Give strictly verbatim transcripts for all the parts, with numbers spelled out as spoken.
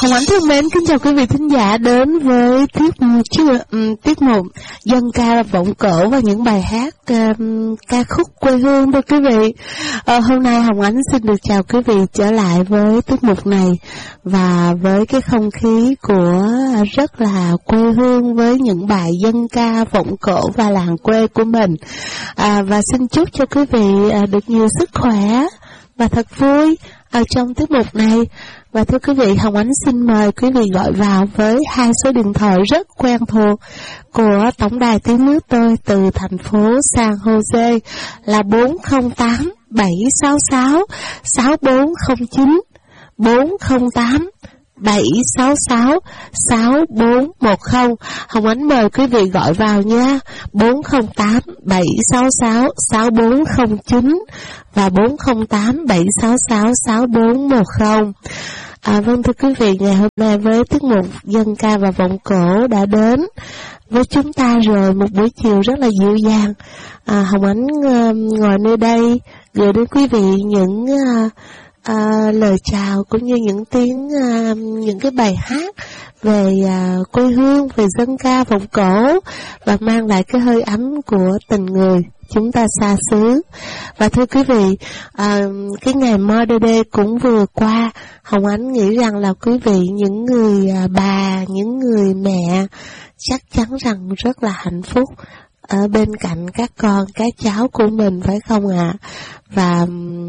Hồng Ánh thân mến, kính chào quý vị thính giả đến với tiết um, tiết mục dân ca vọng cổ và những bài hát um, ca khúc quê hương thưa quý vị. Uh, hôm nay Hồng Ánh xin được chào quý vị trở lại với tiết mục này và với cái không khí của rất là quê hương với những bài dân ca vọng cổ và làng quê của mình. Uh, và xin chúc cho quý vị uh, được nhiều sức khỏe và thật vui ở trong tiết mục này. Và thưa quý vị, Hồng Ánh xin mời quý vị gọi vào với hai số điện thoại rất quen thuộc của Tổng đài Tiếng Nước tôi từ thành phố San Jose là bốn không tám bảy sáu sáu sáu bốn không chín, bốn không tám bảy sáu sáu sáu bốn một không. Hồng Ánh mời quý vị gọi vào nha. bốn không tám bảy sáu sáu sáu bốn không chín và bốn không tám bảy sáu sáu sáu bốn một không. À, vâng thưa quý vị, ngày hôm nay với tiết mục dân ca và vọng cổ đã đến với chúng ta rồi, một buổi chiều rất là dịu dàng. À, Hồng Ánh uh, ngồi nơi đây gửi đến quý vị những uh, uh, lời chào cũng như những tiếng uh, những cái bài hát về uh, quê hương, về dân ca vọng cổ và mang lại cái hơi ấm của tình người chúng ta xa xứ. Và thưa quý vị, à, cái ngày Mother Day cũng vừa qua. Hồng Ánh nghĩ rằng là quý vị, những người à, bà, những người mẹ chắc chắn rằng rất là hạnh phúc ở bên cạnh các con, các cháu của mình, phải không ạ? À? Và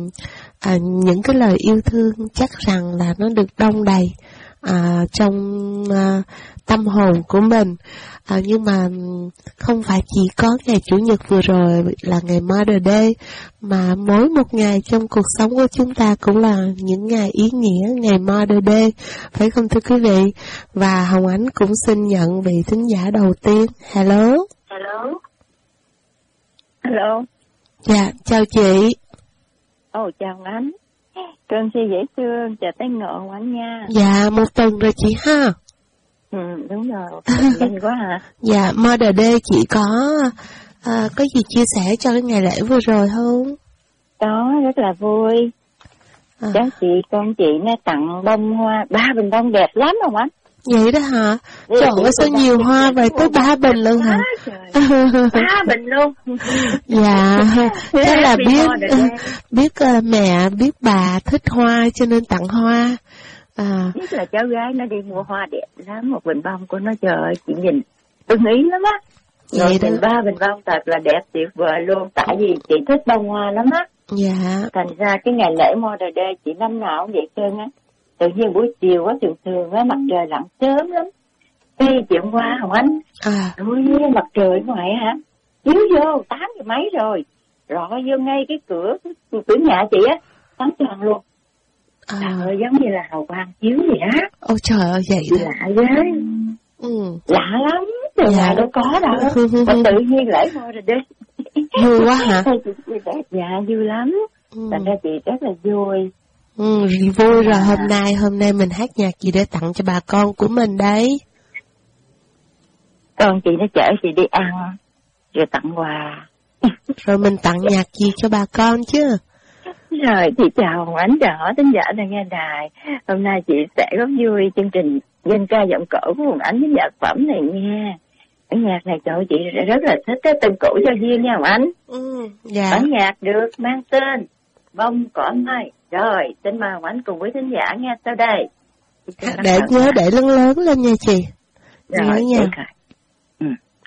à, những cái lời yêu thương chắc rằng là nó được đong đầy à, trong à, tâm hồn của mình. À, nhưng mà không phải chỉ có ngày Chủ nhật vừa rồi là ngày Mother Day, mà mỗi một ngày trong cuộc sống của chúng ta cũng là những ngày ý nghĩa, ngày Mother Day, phải không thưa quý vị? Và Hồng Ánh cũng xin nhận vị thính giả đầu tiên. Hello. Hello. Hello. Dạ, chào chị. Ồ, oh, chào Ánh. Cơn si dễ thương, chào tới ngọn Ánh nha. Dạ, một tuần rồi chị ha. Ừ, đúng rồi, nhanh quá hả? Dạ, Mother Day chị có à, có gì chia sẻ cho cái ngày lễ vừa rồi không? Có, rất là vui. À. Cháu chị, con chị nó tặng bông hoa, ba bình bông đẹp lắm không anh? Vậy đó hả? Trời ơi, sao nhiều hoa vậy, tới ba bình luôn hả? Ba bình luôn. Dạ, thế là biết biết uh, mẹ, biết bà thích hoa cho nên tặng hoa. À. Biết là cháu gái nó đi mua hoa đẹp lắm, một bình bông của nó, trời ơi, chị nhìn ưng ý lắm á. Rồi mình ba bình bông thật là đẹp tuyệt vời luôn, tại vì chị thích bông hoa lắm á. Dạ. Thành ra cái ngày lễ Mother Day chị năm nào cũng vậy trơn á. Tự nhiên buổi chiều á, thường thường á, mặt trời lặn sớm lắm. Cái chị hôm qua Hồng Ánh, à. ôi mặt trời ngoài hả, chiếu vô tám giờ mấy rồi, rõ vô ngay cái cửa, cửa nhà chị á, sáng tròn luôn. À. Trời ơi, giống như là hào quang chiếu vậy á. Ôi trời ơi, vậy đó. Lạ ghê. Ừ. Lạ lắm, từ dạ. ngoài đâu có đâu. Mà tự nhiên lễ Mother Day. Vui quá hả? Dạ, vui lắm. Ừ. Thành ra chị rất là vui. Ừ, vui rồi. Hôm nay, hôm nay mình hát nhạc gì để tặng cho bà con của mình đấy? Con chị nó chở chị đi ăn, rồi tặng quà. Rồi mình tặng nhạc gì cho bà con chứ? Rồi, chị chào Hồng Ánh, chào hỏi thính giả đang nghe đài. Hôm nay chị sẽ góp vui chương trình dân ca giọng cổ của Hồng Ánh với nhạc phẩm này nha. Cái nhạc này trời ơi, chị rất là thích cái tên cũ cho duyên nha Hồng Ánh. Ừ, dạ. Bản nhạc được mang tên Bông Cỏ Mai. Rồi, xin mời Hồng Ánh cùng với thính giả nghe sau đây. Để nhớ để lớn lớn lên nha chị. Rồi, nhớ nha. Ừ.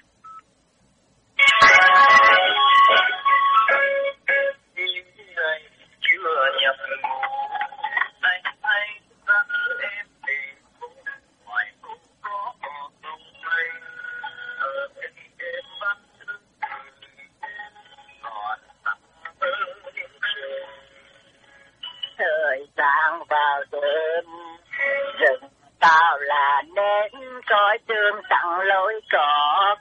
Thời gian vào đêm rừng tao là nến coi tương tặng lối cỏ